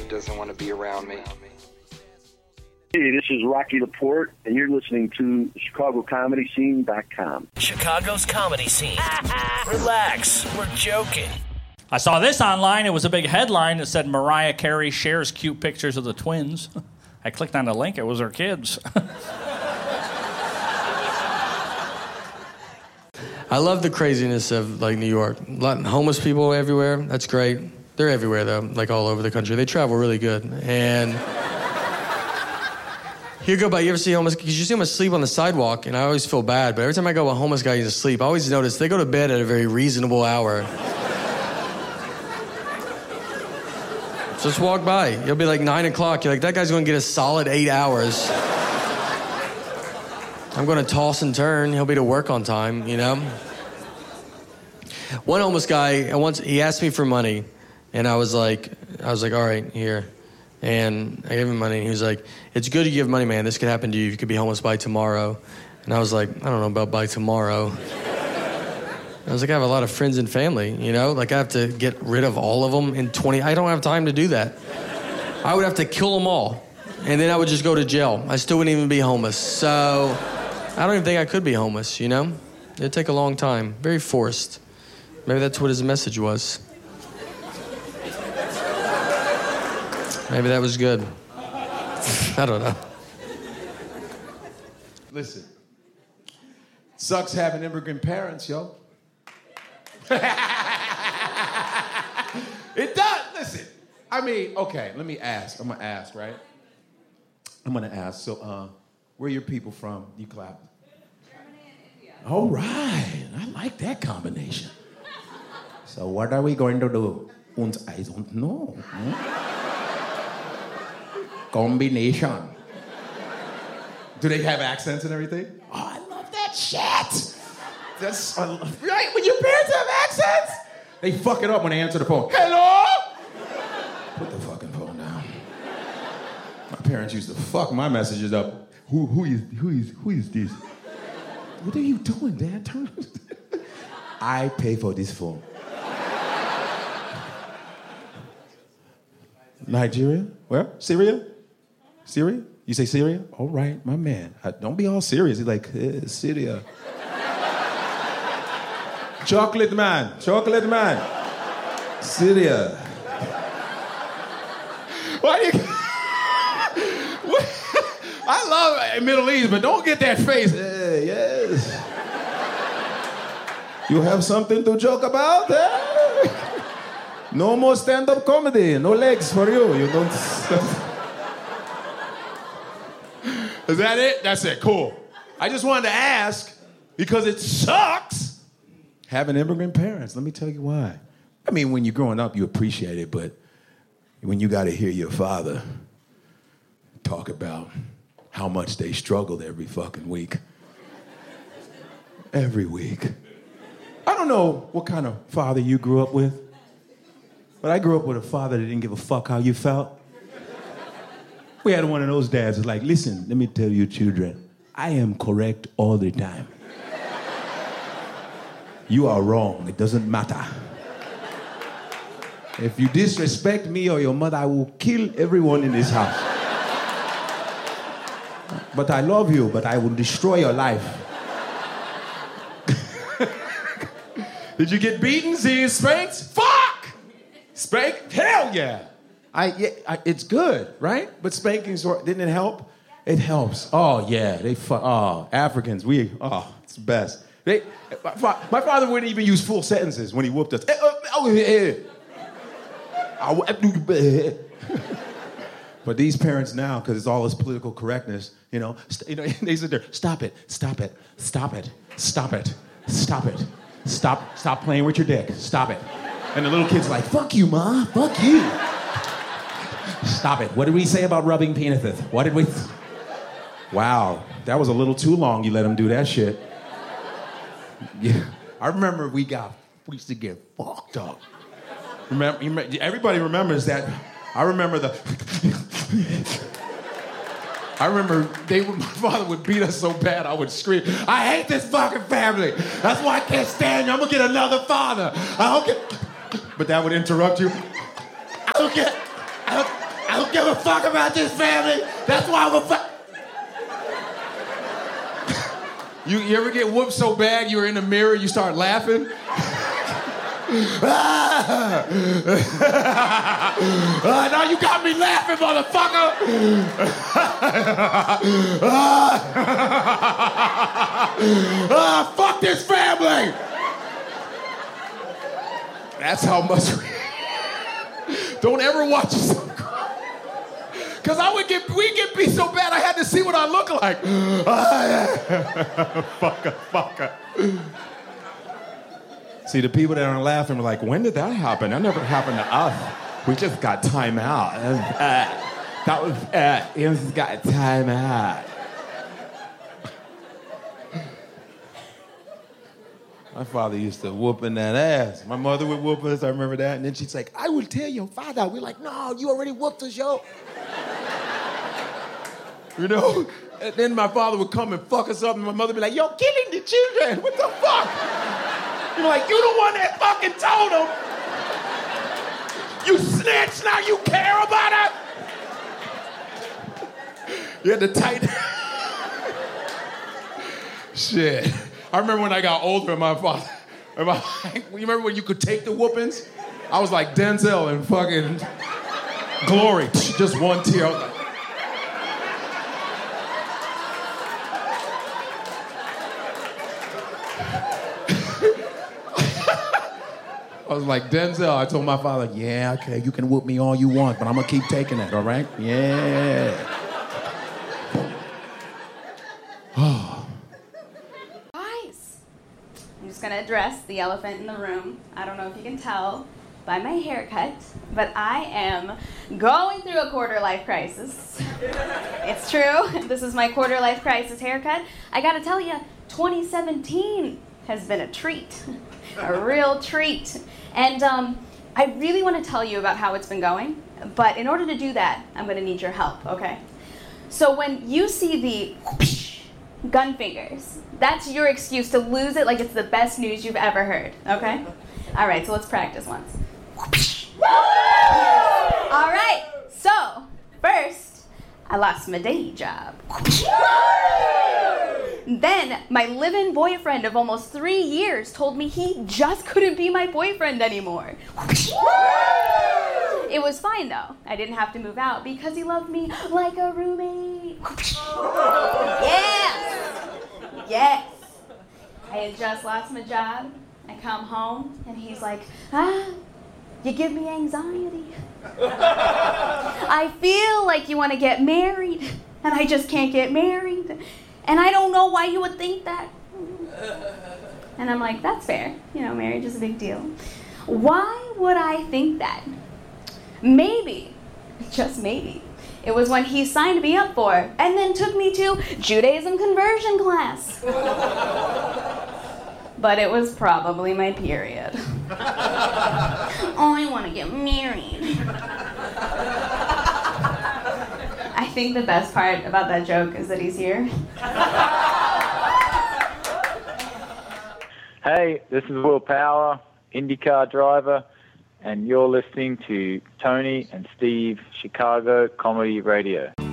doesn't want to be around me. Hey, this is Rocky Laporte, and you're listening to ChicagoComedyScene.com. Chicago's comedy scene. Relax, we're joking. I saw this online. It was a big headline that said Mariah Carey shares cute pictures of the twins. I clicked on the link. It was her kids. I love the craziness of, like, New York. A lot of homeless people everywhere. That's great. They're everywhere, though, like all over the country. They travel really good. And you go by, you ever see homeless, because you see them asleep on the sidewalk, and I always feel bad, but every time I go, a homeless guy is asleep, I always notice they go to bed at a very reasonable hour. Just walk by. You'll be like 9 o'clock. You're like, that guy's going to get a solid 8 hours. I'm going to toss and turn. He'll be to work on time, you know? One homeless guy, he asked me for money, and I was like, all right, here. And I gave him money, and he was like, it's good you give money, man. This could happen to you. You could be homeless by tomorrow. And I was like, I don't know about by tomorrow. I was like, I have a lot of friends and family, you know? Like, I have to get rid of all of them in 20... I don't have time to do that. I would have to kill them all, and then I would just go to jail. I still wouldn't even be homeless. So I don't even think I could be homeless, you know? It'd take a long time. Very forced. Maybe that's what his message was. Maybe that was good. I don't know. Listen. Sucks having immigrant parents, yo. It does. Listen. I mean, okay, let me ask. I'm going to ask, right? I'm going to ask. So, where are your people from? You clap. Germany and India. All right. I like that combination. So what are we going to do? I don't know. Combination. Do they have accents and everything? Oh, I love that shit. That's right. When your parents have accents, they fuck it up when they answer the phone. Hello? Put the fucking phone down. My parents used to fuck my messages up. Who is this? What are you doing, Dad? Turn. I pay for this phone. Nigeria? Where? Syria? Syria? You say Syria? All right, my man. Don't be all serious. He's like, Syria. Chocolate man. Syria. Why do you... I love Middle East, but don't get that face. Yes. You have something to joke about? No more stand-up comedy. No legs for you. You don't... Is that it? That's it. Cool. I just wanted to ask, because it sucks having immigrant parents. Let me tell you why. I mean, when you're growing up, you appreciate it, but when you got to hear your father talk about how much they struggled every fucking week. Every week. I don't know what kind of father you grew up with, but I grew up with a father that didn't give a fuck how you felt. We had one of those dads that's like, listen, let me tell you children, I am correct all the time. You are wrong, it doesn't matter. If you disrespect me or your mother, I will kill everyone in this house. But I love you, but I will destroy your life. Did you get beaten? See you spanked? Fuck! Spank? Hell yeah! It's good, right? But spanking, didn't it help? It helps. Oh, yeah. Africans, it's the best. My father wouldn't even use full sentences when he whooped us. But these parents now, because it's all this political correctness, they sit there, stop it. Stop playing with your dick. Stop it. And the little kid's like, fuck you, Ma. Fuck you. Stop it. What did we say about rubbing penises? What did we... Wow, that was a little too long you let him do that shit. Yeah, I remember we used to get fucked up. Remember, everybody remembers that. I remember my father would beat us so bad I would scream, I hate this fucking family. That's why I can't stand you. I'm gonna get another father. But that would interrupt you. don't give a fuck about this family. That's why I'm a fuck. You ever get whooped so bad you're in the mirror, you start laughing? Now you got me laughing, motherfucker. Fuck this family. That's how much don't ever watch yourself cry. Because we get beat so bad I had to see what I look like. Fucker. See, the people that aren't laughing are like, when did that happen? That never happened to us. We just got time out. That was it. We just got time out. My father used to whooping that ass. My mother would whoop us, I remember that. And then she's like, I will tell your father. We're like, no, you already whooped us, yo. You know? And then my father would come and fuck us up, and my mother would be like, you're killing the children. What the fuck? You're like, you the one that fucking told them. You snitch, now you care about it? You had to tighten. Shit. I remember when I got older, my father, you remember when you could take the whoopings? I was like Denzel in fucking Glory. Just one tear. I was like, I was like, Denzel, I told my father, yeah, okay, you can whoop me all you want, but I'm gonna keep taking it, all right? Yeah. Guys, I'm just gonna address the elephant in the room. I don't know if you can tell by my haircut, but I am going through a quarter-life crisis. It's true. This is my quarter-life crisis haircut. I gotta tell you, 2017 has been a treat. A real treat. And I really want to tell you about how it's been going, but in order to do that, I'm going to need your help, okay? So when you see the whoosh, gun fingers, that's your excuse to lose it like it's the best news you've ever heard, okay? All right, so let's practice once. All right, so first, I lost my day job. Then, my live-in boyfriend of almost 3 years told me he just couldn't be my boyfriend anymore. It was fine, though. I didn't have to move out because he loved me like a roommate. Yes. I had just lost my job. I come home, and he's like, you give me anxiety. I feel like you want to get married, and I just can't get married. And I don't know why you would think that. And I'm like, that's fair. You know, marriage is a big deal. Why would I think that? Maybe, just maybe, it was when he signed me up for and then took me to Judaism conversion class. But it was probably my period. Oh, I want to get married. I think the best part about that joke is that he's here. Hey, this is Will Power, IndyCar driver, and you're listening to Tony and Steve Chicago Comedy Radio.